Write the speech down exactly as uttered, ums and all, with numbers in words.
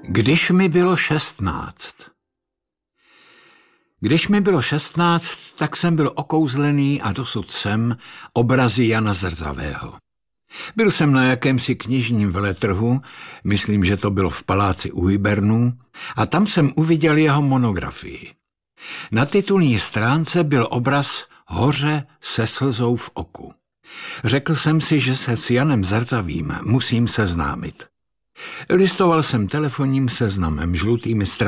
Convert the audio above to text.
Když mi bylo šestnáct. Když mi bylo šestnáct, tak jsem byl okouzlený a dosud jsem obrazy Jana Zrzavého. Byl jsem na jakémsi knižním veletrhu, myslím, že to bylo v paláci u Hybernů, a tam jsem uviděl jeho monografii. Na titulní stránce byl obraz Hoře se slzou v oku. Řekl jsem si, že se s Janem Zrzavým musím seznámit. Listoval jsem telefonním seznamem žlutými stranami.